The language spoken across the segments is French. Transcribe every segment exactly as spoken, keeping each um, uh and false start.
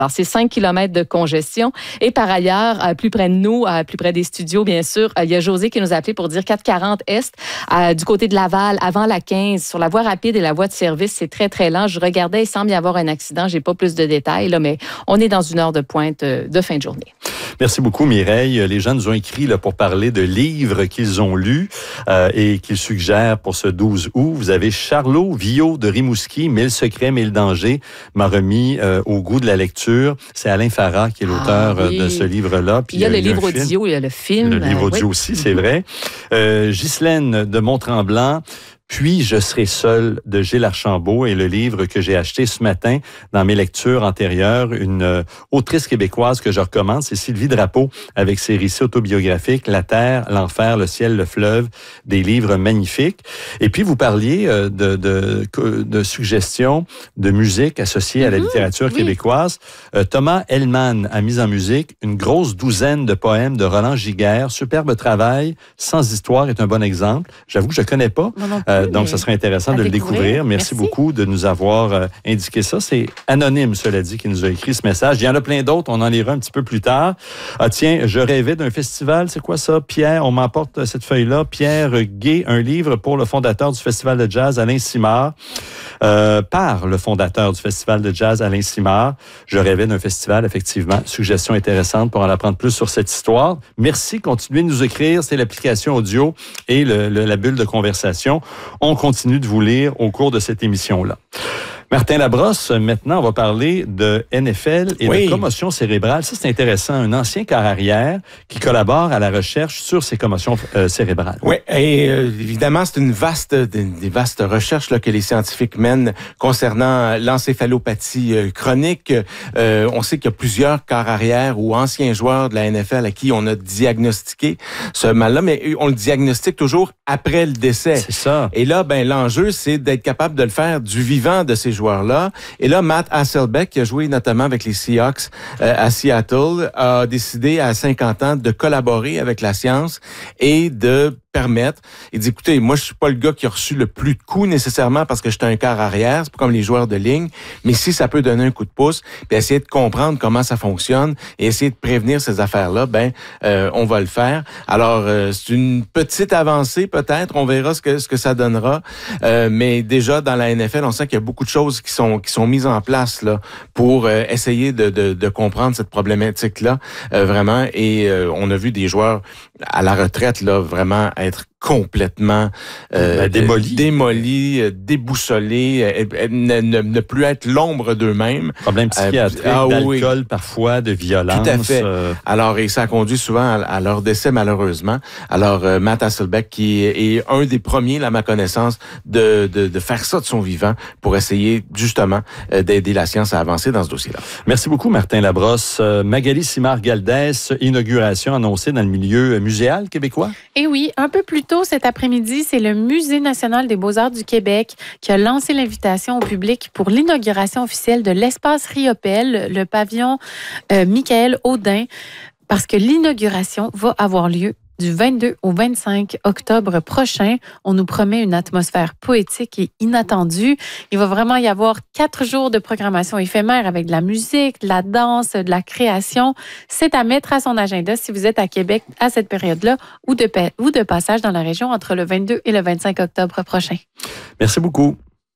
Alors, c'est cinq kilomètres de congestion. Et par ailleurs, euh, plus près de nous, euh, plus près des studios, bien sûr, euh, il y a José qui nous a appelé pour dire quatre cent quarante Est, euh, du côté de Laval, avant la quinze, sur la voie rapide et la voie de service, c'est très, très lent. Je regardais, il semble y avoir un accident. J'ai pas plus de détails, là, mais on est dans une heure de pointe euh, de fin de journée. Merci beaucoup, Mireille. Les gens nous ont écrit là, pour parler de livres qu'ils ont lus euh, et qu'ils suggèrent pour ce douze août. Vous avez Charlot Villot de Rimouski, Mille secrets, mille dangers, m'a remis euh, au goût de la lecture. C'est Alain Farah qui est l'auteur ah, oui. de ce livre-là. Puis il y a, il y a le livre audio, il y a le film. Le livre audio oui. aussi, c'est vrai. Euh, Ghislaine de Mont-Tremblant. Puis, je serai seul de Gilles Archambault et le livre que j'ai acheté ce matin dans mes lectures antérieures, une euh, autrice québécoise que je recommande, c'est Sylvie Drapeau avec ses récits autobiographiques, La Terre, l'Enfer, le Ciel, le Fleuve, des livres magnifiques. Et puis, vous parliez euh, de, de, de suggestions de musique associée à la littérature mmh, québécoise. Oui. Euh, Thomas Hellman a mis en musique une grosse douzaine de poèmes de Roland Giguère. Superbe travail, sans histoire est un bon exemple. J'avoue que je ne connais pas. Euh, Donc, ça serait intéressant de le découvrir. Merci, Merci beaucoup de nous avoir euh, indiqué ça. C'est anonyme, cela dit, qui nous a écrit ce message. Il y en a plein d'autres. On en lira un petit peu plus tard. Ah, tiens, je rêvais d'un festival. C'est quoi ça? Pierre, on m'emporte cette feuille-là. Pierre Gay, un livre pour le fondateur du Festival de jazz, Alain Simard. Euh, par le fondateur du Festival de jazz, Alain Simard. Je rêvais d'un festival, effectivement. Suggestion intéressante pour en apprendre plus sur cette histoire. Merci. Continuez de nous écrire. C'est l'application audio et le, le, la bulle de conversation. On continue de vous lire au cours de cette émission-là. Martin Labrosse, maintenant, on va parler de N F L et oui. de commotion cérébrale. Ça, c'est intéressant. Un ancien quart arrière qui collabore à la recherche sur ces commotions euh, cérébrales. Oui, et euh, évidemment, c'est une vaste, des vastes recherches là, que les scientifiques mènent concernant l'encéphalopathie euh, chronique. Euh, on sait qu'il y a plusieurs quarts arrière ou anciens joueurs de la N F L à qui on a diagnostiqué ce mal-là, mais on le diagnostique toujours après le décès. C'est ça. Et là, ben l'enjeu, c'est d'être capable de le faire du vivant de ces joueurs joueurs-là. Et là, Matt Hasselbeck, qui a joué notamment avec les Seahawks euh, à Seattle, a décidé à cinquante ans de collaborer avec la science et de permettre. Il dit, écoutez, moi, je suis pas le gars qui a reçu le plus de coups nécessairement parce que j'étais un quart arrière, c'est pas comme les joueurs de ligne, mais si ça peut donner un coup de pouce, puis essayer de comprendre comment ça fonctionne et essayer de prévenir ces affaires-là, ben, euh, on va le faire. Alors, euh, c'est une petite avancée peut-être, on verra ce que ce que ça donnera, euh, mais déjà dans la N F L, on sent qu'il y a beaucoup de choses qui sont qui sont mises en place là pour euh, essayer de, de de comprendre cette problématique-là euh, vraiment. Et euh, on a vu des joueurs à la retraite là vraiment être complètement euh, ben, démolis, démolis, euh, déboussolés, euh, ne, ne, ne plus être l'ombre d'eux-mêmes. Problème psychiatrique, euh, ah, d'alcool oui. parfois, de violence. Tout à fait. Euh... Alors, et ça conduit souvent à, à leur décès, malheureusement. Alors, euh, Matt Hasselbeck, qui est, est un des premiers, à ma connaissance, de, de, de faire ça de son vivant pour essayer, justement, euh, d'aider la science à avancer dans ce dossier-là. Merci beaucoup, Martin Labrosse. Euh, Magali Simard-Galdès, inauguration annoncée dans le milieu muséal québécois? Eh oui, un peu plus tôt cet après-midi, c'est le Musée national des beaux-arts du Québec qui a lancé l'invitation au public pour l'inauguration officielle de l'espace Riopelle, le pavillon euh, Michael Audin, parce que l'inauguration va avoir lieu du vingt-deux au vingt-cinq octobre prochain. On nous promet une atmosphère poétique et inattendue. Il va vraiment y avoir quatre jours de programmation éphémère avec de la musique, de la danse, de la création. C'est à mettre à son agenda si vous êtes à Québec à cette période-là ou de, pa- ou de passage dans la région entre le vingt-deux et le vingt-cinq octobre prochain. Merci beaucoup.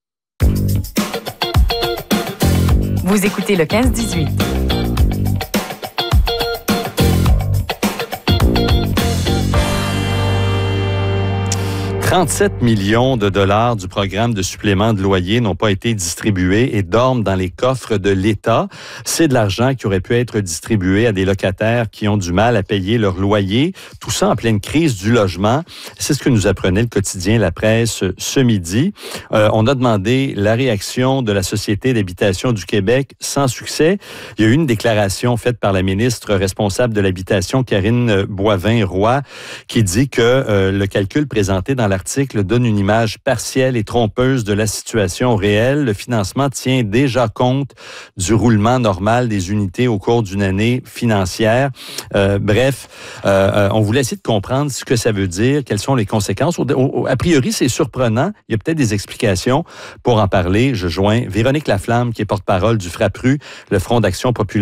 Vous écoutez le quinze dix-huit. trente-sept millions de dollars du programme de supplément de loyer n'ont pas été distribués et dorment dans les coffres de l'État. C'est de l'argent qui aurait pu être distribué à des locataires qui ont du mal à payer leur loyer. Tout ça en pleine crise du logement. C'est ce que nous apprenait le quotidien La Presse ce midi. Euh, on a demandé la réaction de la Société d'habitation du Québec sans succès. Il y a eu une déclaration faite par la ministre responsable de l'habitation, Karine Boivin-Roy, qui dit que euh, le calcul présenté dans l'article donne une image partielle et trompeuse de la situation réelle. Le financement tient déjà compte du roulement normal des unités au cours d'une année financière. Euh, bref, euh, on voulait essayer de comprendre ce que ça veut dire, quelles sont les conséquences. Au, au, a priori, c'est surprenant. Il y a peut-être des explications. Pour en parler, je joins Véronique Laflamme, qui est porte-parole du FRAPRU, le Front d'action populaire